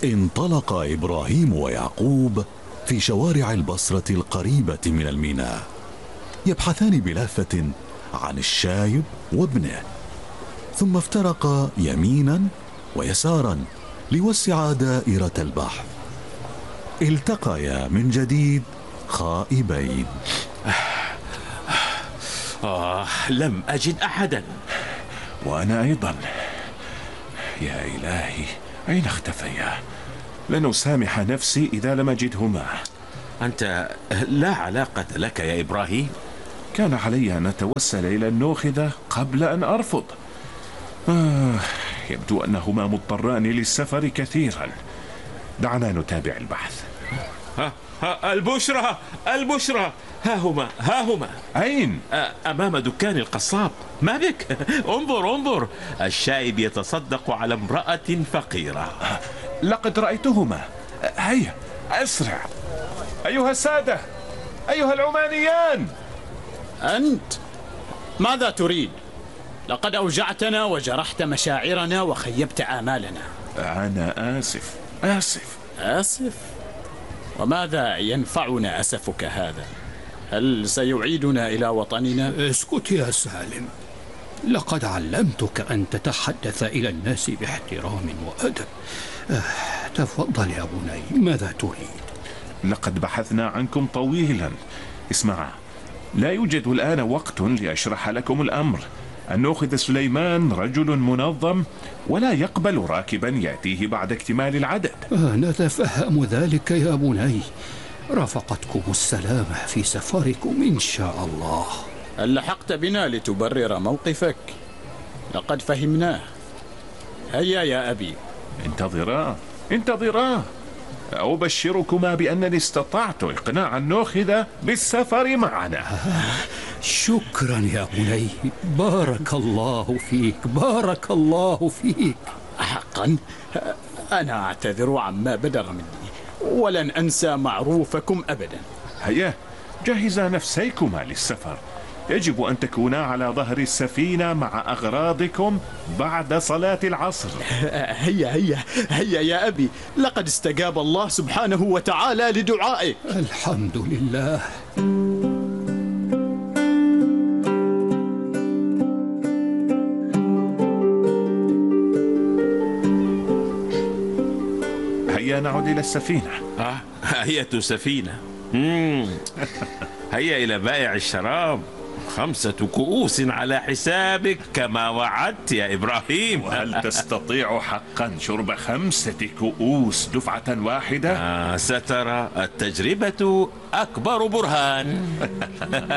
انطلق إبراهيم ويعقوب في شوارع البصرة القريبة من الميناء، يبحثان بلهفة عن الشايب وابنه، ثم افترقا يمينا ويسارا ليوسعا دائرة البحث. التقيا من جديد خائبين. لم أجد أحدا. وأنا أيضا. يا إلهي، أين اختفيا؟ لن أسامح نفسي إذا لم أجدهما. أنت لا علاقة لك يا إبراهيم. كان علي أن أتوسل إلى النوخذة قبل أن أرفض. يبدو أنهما مضطران للسفر كثيرا. دعنا نتابع البحث. البشرى البشرى، ها هما. أين؟ أمام دكان القصاب. ما بك؟ انظر، الشايب يتصدق على امرأة فقيرة. لقد رأيتهما. هيا أسرع. أيها السادة، أيها العمانيان. أنت ماذا تريد؟ لقد أوجعتنا وجرحت مشاعرنا وخيبت آمالنا. أنا آسف. وماذا ينفعنا أسفك هذا؟ هل سيعيدنا إلى وطننا؟ اسكت يا سالم، لقد علمتك أن تتحدث إلى الناس باحترام وأدب. تفضل يا بني، ماذا تريد؟ لقد بحثنا عنكم طويلا. اسمع، لا يوجد الآن وقت لأشرح لكم الأمر. النوخذ سليمان رجل منظم ولا يقبل راكبا يأتيه بعد اكتمال العدد. نتفهم ذلك يا بني. رافقتكم السلامة في سفركم إن شاء الله. هل لحقت بنا لتبرر موقفك؟ لقد فهمناه. هيا يا أبي. انتظرا. أبشركما بأنني استطعت إقناع النوخذة بالسفر معنا. شكرا يا بني، بارك الله فيك. حقا أنا أعتذر عما بدر مني، ولن أنسى معروفكم أبدا. هيا جهزا نفسيكما للسفر. يجب أن تكونا على ظهر السفينة مع أغراضكم بعد صلاة العصر. هيا يا أبي، لقد استجاب الله سبحانه وتعالى لدعائك. الحمد لله. هيا نعود إلى السفينة. أية سفينة؟ هيا إلى بائع الشراب. 5 كؤوس على حسابك كما وعدت يا إبراهيم. وهل تستطيع حقا شرب 5 كؤوس دفعة واحدة؟ سترى، التجربة أكبر برهان.